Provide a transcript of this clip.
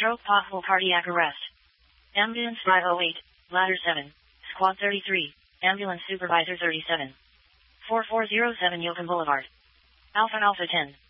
Stroke pothole cardiac arrest. Ambulance 508, ladder 7, squad 33, ambulance supervisor 37. 4407 Yocum Boulevard. Alpha Alpha 10.